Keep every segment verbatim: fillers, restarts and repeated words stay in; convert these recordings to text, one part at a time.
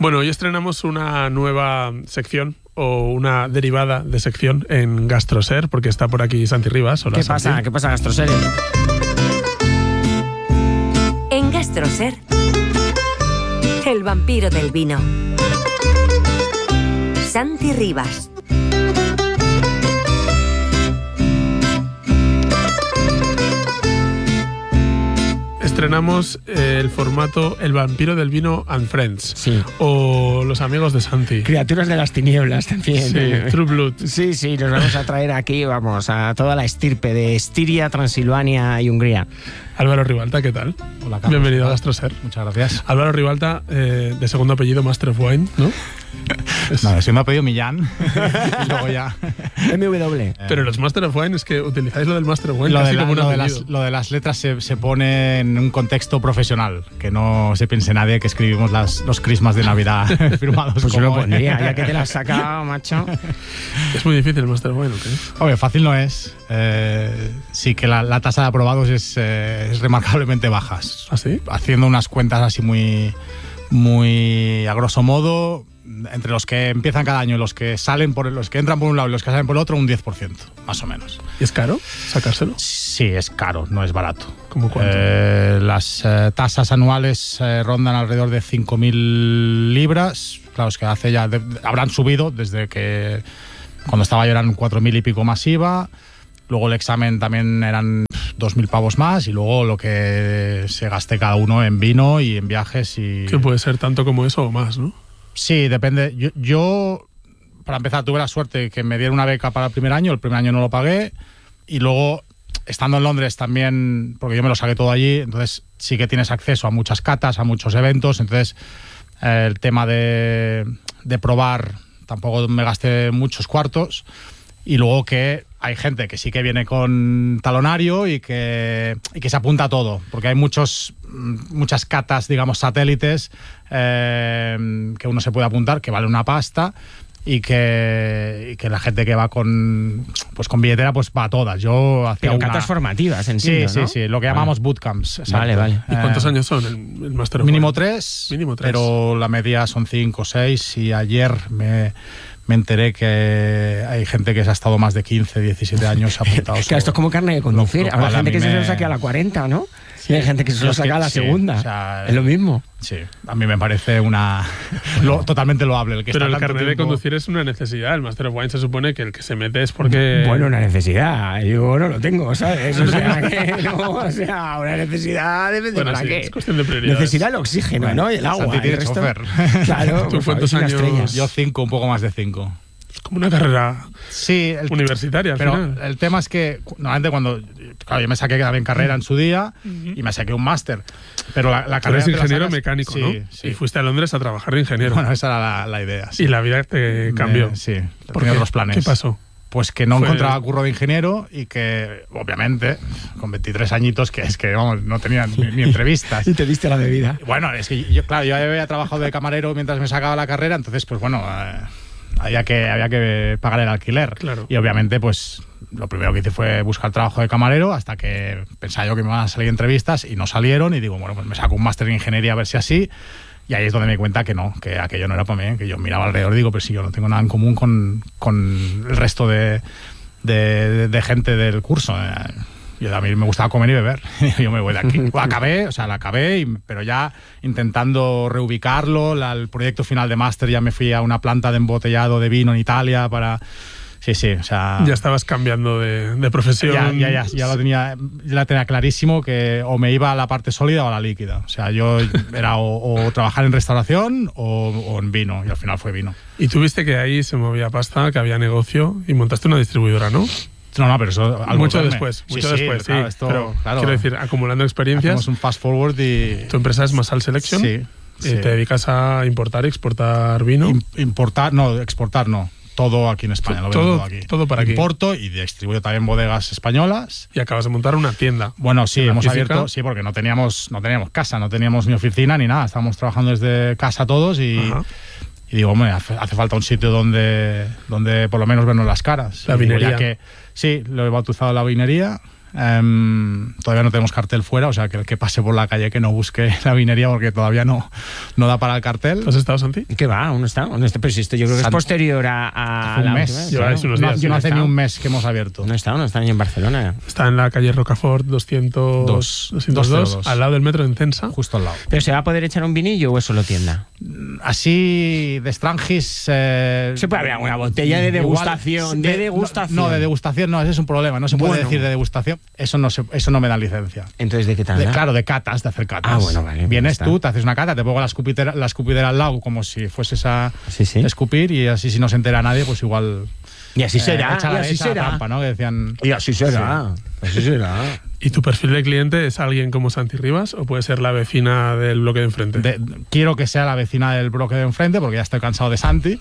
Bueno, hoy estrenamos una nueva sección o una derivada de sección en GastroSer, porque está por aquí Santi Rivas. Hola, ¿Qué Santi. pasa? ¿Qué pasa, GastroSer? En GastroSer, el vampiro del vino. Santi Rivas. Estrenamos el formato El vampiro del vino and Friends. Sí. O Los amigos de Santi. Criaturas de las tinieblas también. Sí, True Blood. Sí, sí, nos vamos a traer aquí, vamos, a toda la estirpe de Estiria, Transilvania y Hungría. Álvaro Ribalta, ¿qué tal? Hola, Carlos. Bienvenido a GastroSer. Muchas gracias. Álvaro Ribalta, eh, de segundo apellido Master of Wine, ¿no? Es... No, si me ha pedido Millán y luego ya... M W. Pero los Master of Wine es que utilizáis lo del Master of Wine Lo casi de, la, como un lo, de apellido. las, lo de las letras se, se pone en un contexto profesional, que no se piense nadie que escribimos las, los crismas de Navidad firmados. Pues yo como, lo pondría, ya que te la has sacado, macho. Es muy difícil el Master of Wine, ¿o qué? Oye, fácil no es. Eh, sí que la, la tasa de aprobados es, eh, es remarcablemente baja. ¿Ah, sí? Haciendo unas cuentas así muy, muy a grosso modo, entre los que empiezan cada año y los que salen por los que entran por un lado y los que salen por el otro, un diez por ciento, más o menos. ¿Y es caro sacárselo? Sí, es caro, no es barato. ¿Cómo cuánto? Eh, las eh, tasas anuales eh, rondan alrededor de cinco mil libras. Claro, es que hace ya de, habrán subido desde que cuando estaba yo eran cuatro mil y pico más I V A. Luego el examen también eran dos mil pavos más y luego lo que se gaste cada uno en vino y en viajes. Y Que puede ser tanto como eso o más, ¿no? sí, depende. Yo, yo, para empezar, tuve la suerte que me dieron una beca para el primer año. El primer año no lo pagué. Y luego, estando en Londres también, porque yo me lo saqué todo allí, entonces sí que tienes acceso a muchas catas, a muchos eventos. Entonces, eh, el tema de, de probar, tampoco me gasté muchos cuartos. Y luego que hay gente que sí que viene con talonario y que, y que se apunta a todo, porque hay muchos, muchas catas, digamos, satélites eh, que uno se puede apuntar, que vale una pasta y que, y que la gente que va con, pues con billetera pues va a todas. Yo hacía Pero una... catas formativas, Sí, entiendo, sí, ¿no? sí, lo que Vale. llamamos bootcamps. Exacto. Vale, vale. ¿Y cuántos Eh, años son el, el Master of Mínimo Wine? tres, Mínimo tres. pero la media son cinco o seis y ayer me... me enteré que hay gente que se ha estado más de quince, diecisiete años apuntados. Claro, esto es como carne de conducir. Lo- lo Habrá cual a gente mí que se me- lo saque a la cuarenta, ¿no? Y hay gente que se Yo lo es que saca a la sí, segunda. o sea, es lo mismo. Sí, a mí me parece una lo, totalmente loable. El que Pero está el tanto carnet de tiempo- conducir es una necesidad. El Master of Wine se supone que el que se mete es porque... Bueno, una necesidad. Yo no lo tengo, ¿sabes? O sea, que no, o sea, una necesidad depende Bueno, para sí, qué. es cuestión de prioridades. Necesita el oxígeno, Bueno, ¿no? Y el agua. Santi y tiene el resto- chofer. Claro, ¿Tú por favor, cuántos sin las años? estrellas. Yo cinco, un poco más de cinco. Es como una carrera Sí, el, universitaria al pero final. el tema es que normalmente cuando claro, yo me saqué también carrera en su día y me saqué un máster, pero la, la Tú carrera eres te la ingeniero sacas- mecánico, sí, ¿no? Sí. Y fuiste a Londres a trabajar de ingeniero. Bueno, esa era la, la idea. sí. Y la vida te cambió. Me- sí, ¿Por tenía qué? otros planes. ¿Qué pasó? Pues que no Fue- encontraba curro de ingeniero y que, obviamente, con veintitrés añitos, que es que, vamos, no tenía ni, ni entrevistas. Y te diste la bebida. Bueno, es que yo, claro, yo había trabajado de camarero mientras me sacaba la carrera, entonces, pues bueno, eh, había, que, había que pagar el alquiler. Claro. Y obviamente, pues lo primero que hice fue buscar trabajo de camarero hasta que pensaba yo que me iban a salir entrevistas y no salieron. Y digo, bueno, pues me saco un máster en ingeniería a ver si así. Y ahí es donde me di cuenta que no, que aquello no era para mí, que yo miraba alrededor y digo, pero si yo no tengo nada en común con, con el resto de, de, de gente del curso. Eh, Yo, a mí me gustaba comer y beber. Yo me voy de aquí. Lo acabé, o sea, la acabé, y, pero ya intentando reubicarlo. La, el proyecto final de máster ya me fui a una planta de embotellado de vino en Italia para... Sí, sí, o sea... Ya estabas cambiando de, de profesión. Ya, ya, ya, ya lo tenía, ya la tenía clarísimo que o me iba a la parte sólida o a la líquida. O sea, yo era o, o trabajar en restauración o, o en vino, y al final fue vino. Y tuviste que ahí se movía pasta, que había negocio, y montaste una distribuidora, ¿no? No, no, pero eso... al Mucho volverme. después, Sí, mucho sí, después, sí. claro, esto, pero claro, quiero decir, acumulando experiencias, hacemos un fast forward y... tu empresa es Masal Selection, Sí, y sí. te dedicas a importar y exportar vino. Im- Importar, no, exportar no. Todo aquí en España, lo vendo Todo- todo aquí. todo para aquí. Importo y distribuyo también bodegas españolas. Y acabas de montar una tienda. Bueno, sí, ¿En la hemos física? abierto, sí, porque no teníamos, no teníamos casa, no teníamos ni oficina ni nada. Estábamos trabajando desde casa todos y, Ajá. y digo, hombre, hace, hace falta un sitio donde, donde por lo menos vernos las caras. La Y digo, vinería. ya que, sí, lo he bautizado la vinería. Um, todavía no tenemos cartel fuera, o sea que el que pase por la calle que no busque la vinería porque todavía no, no da para el cartel. ¿Has estado, Santi? ¿Qué va? ¿Dónde está? ¿Dónde está? Pero si esto yo creo que San... es posterior a, a un la mes. última vez. Lleváis unos días. No, no hace ni un mes que hemos abierto. No está, no está ni en Barcelona. Está en la calle Rocafort doscientos dos, doscientos dos, al lado del metro en Censa. Justo al lado. ¿Pero se va a poder echar un vinillo o es solo tienda? Así de Strangis... Eh, se puede abrir alguna botella de degustación. Igual, de, de degustación. No, de degustación no, ese es un problema. No se puede bueno. decir de degustación. Eso no, se, eso no me da licencia. Entonces, ¿de qué tal? De, claro, de catas, de hacer catas. Ah, bueno, vale. Vienes tú, te haces una cata, te pongo la escupidera, la escupidera al lado como si fueses a sí, sí. escupir y así si no se entera nadie, pues igual... Y así será, eh, echa, y así echa será. Trampa, ¿no? Que decían, y así será. Sí. Así será. ¿Y tu perfil de cliente es alguien como Santi Rivas o puede ser la vecina del bloque de enfrente? De, quiero que sea la vecina del bloque de enfrente porque ya estoy cansado de Santi.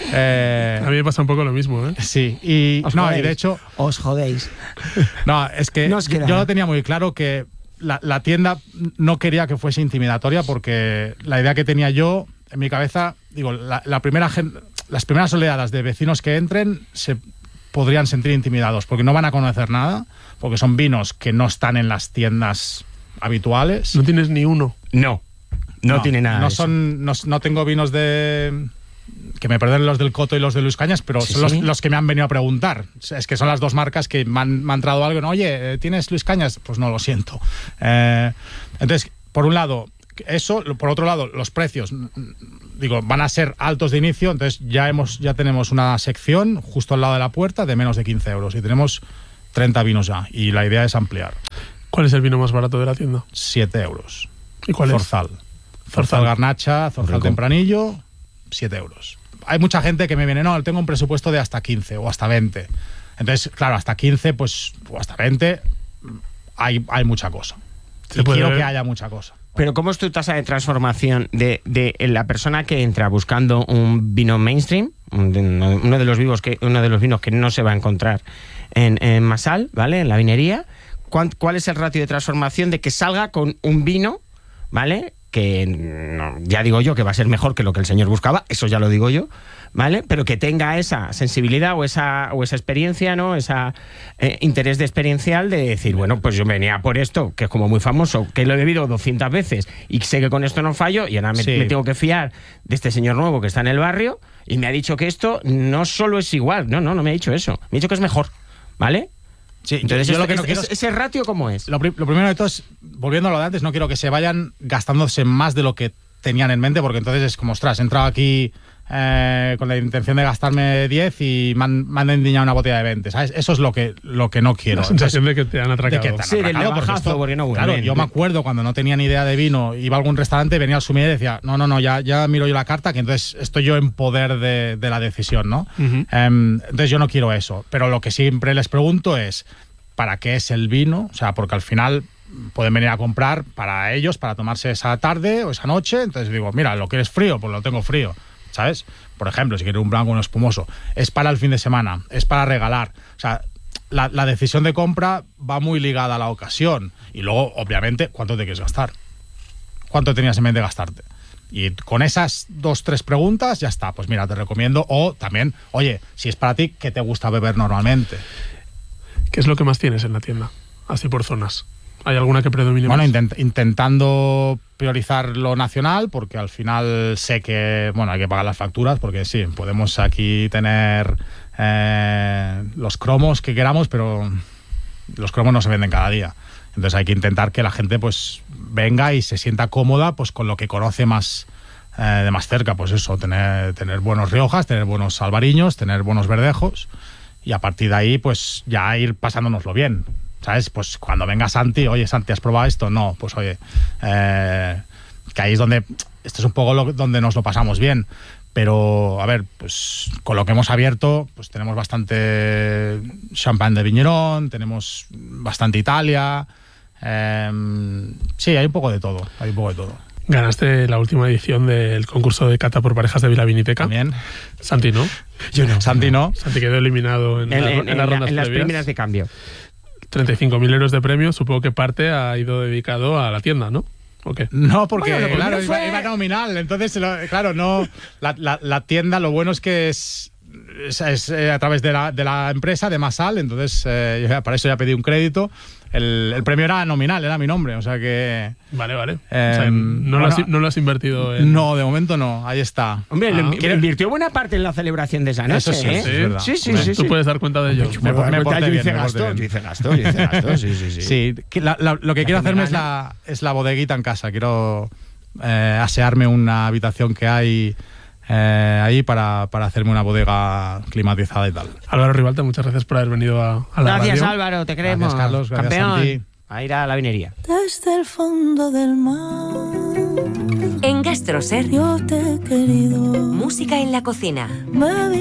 Eh, a mí me pasa un poco lo mismo, ¿eh? Sí, y, os no, jodéis. y de hecho... Os jodéis. No, es que no yo, yo lo tenía muy claro que la, la tienda no quería que fuese intimidatoria porque la idea que tenía yo en mi cabeza, digo, la, la primera gen, las primeras oleadas de vecinos que entren se podrían sentir intimidados porque no van a conocer nada, porque son vinos que no están en las tiendas habituales. ¿No tienes ni uno? No, no, no tiene nada. No, de son, no, no tengo vinos de... que me perdonen los del Coto y los de Luis Cañas, pero sí, son sí. Los, los que me han venido a preguntar. Es que son las dos marcas que me han, me han entrado algo. ¿No? Oye, ¿tienes Luis Cañas? Pues no, lo siento. Eh, entonces, por un lado, eso. Por otro lado, los precios, digo, van a ser altos de inicio. Entonces ya, hemos, ya tenemos una sección justo al lado de la puerta de menos de quince euros. Y tenemos treinta vinos ya. Y la idea es ampliar. ¿Cuál es el vino más barato de la tienda? siete euros. ¿Y cuál Zorzal. es? Zorzal. Zorzal Garnacha, Zorzal Rico. Tempranillo, siete euros. Hay mucha gente que me viene, no, tengo un presupuesto de hasta quince o hasta veinte. Entonces, claro, hasta quince, pues, o hasta veinte, hay, hay mucha cosa. Se Y puede quiero ver. que haya mucha cosa. Pero ¿cómo es tu tasa de transformación de, de la persona que entra buscando un vino mainstream, uno de los vivos que, uno de los vinos que no se va a encontrar en, en Masal, ¿vale? En la vinería? ¿Cuál, ¿Cuál es el ratio de transformación de que salga con un vino, ¿vale? Que no, ya digo yo que va a ser mejor que lo que el señor buscaba, eso ya lo digo yo, ¿vale? Pero que tenga esa sensibilidad o esa, o esa experiencia, ¿no? Esa eh, interés de experiencial de decir, bueno, pues yo venía por esto, que es como muy famoso, que lo he bebido doscientas veces y sé que con esto no fallo y ahora me, Sí. me tengo que fiar de este señor nuevo que está en el barrio y me ha dicho que esto no solo es igual, no, no, no me ha dicho eso, me ha dicho que es mejor, ¿vale? Sí, Entonces, yo, yo lo este- que no es- quiero es- ese ratio, ¿cómo es? Lo, pri- lo primero de todo es, volviendo a lo de antes, no quiero que se vayan gastándose más de lo que tenían en mente, porque entonces es como, ostras, he entrado aquí eh, con la intención de gastarme diez y me han, me han endiñado una botella de veinte, ¿sabes? Eso es lo que, lo que no quiero. La sensación de que te han de atracado. que te han Sí, del atracado, porque navajazo, esto- porque no huele Claro, bien. yo me acuerdo cuando no tenía ni idea de vino, iba a algún restaurante, venía al sumiller y decía, no, no, no, ya, ya miro yo la carta, que entonces estoy yo en poder de, de la decisión, ¿no? Ujú. Em, entonces yo no quiero eso, pero lo que siempre les pregunto es, ¿para qué es el vino? O sea, porque al final pueden venir a comprar para ellos, para tomarse esa tarde o esa noche, entonces digo, mira, lo quieres frío, pues lo tengo frío, ¿sabes? Por ejemplo, si quieres un blanco o un espumoso, es para el fin de semana, es para regalar, o sea, la, la decisión de compra va muy ligada a la ocasión y luego, obviamente, ¿cuánto te quieres gastar? ¿Cuánto tenías en mente gastarte? Y con esas dos, tres preguntas ya está, pues mira, te recomiendo, o también, oye, si es para ti, ¿qué te gusta beber normalmente? ¿Qué es lo que más tienes en la tienda? Así por zonas. ¿Hay alguna que predomine Bueno, más? intent- intentando priorizar lo nacional, porque al final sé que, bueno, hay que pagar las facturas, porque sí, podemos aquí tener eh, los cromos que queramos, pero los cromos no se venden cada día. Entonces hay que intentar que la gente pues venga y se sienta cómoda pues con lo que conoce más eh, de más cerca, pues eso, tener, tener buenos riojas, tener buenos albariños, tener buenos verdejos, y a partir de ahí pues ya ir pasándonoslo bien. ¿Sabes? Pues cuando venga Santi, oye, Santi, ¿has probado esto? No, pues oye, eh, que ahí es donde, esto es un poco lo, donde nos lo pasamos bien. Pero, a ver, pues con lo que hemos abierto, pues tenemos bastante champán de Viñerón, tenemos bastante Italia. Eh, sí, hay un poco de todo, hay un poco de todo. Ganaste la última edición del concurso de cata por parejas de Vilaviniteca. También. Santi, ¿no? Yo no. Santi no. Santi quedó eliminado en, En, la- en- en en las la- rondas en las previas. primeras de cambio. treinta y cinco mil euros de premio, supongo que parte ha ido dedicado a la tienda, ¿no? ¿O qué? No, porque Bueno, lo claro, primero iba, fue- iba nominal. Entonces, lo- claro, no. La, la- la tienda, lo bueno es que es es, es, eh, a través de la, de la empresa, de Masal, entonces eh, yo para eso ya pedí un crédito. El, el premio era nominal, era mi nombre, o sea que... Vale, vale. Eh, o sea, no, bueno, lo has, no lo has invertido en... No, de momento no, ahí está. Hombre, Ah, le- le invirtió buena parte en la celebración de esa noche, Eso sí, ¿eh? eso es verdad. Sí, sí, Hombre, sí, Tú sí. puedes dar cuenta de ello. Me- Me, me porté yo bien, hice me porté gasto, bien. yo hice gasto, yo hice gasto, sí, sí, sí. Sí, que la- la- lo que La quiero que me hacerme es gana. la, es la bodeguita en casa. Quiero eh, asearme una habitación que hay eh, ahí para, para hacerme una bodega climatizada y tal. Álvaro Ribalta, muchas gracias por haber venido a, a la Gracias, radio. Álvaro, te queremos. Gracias, Carlos, gracias, Campeón. Santi. A ir a la vinería. Desde el fondo del mar, En GastroSer, yo te he querido. música en la cocina. Me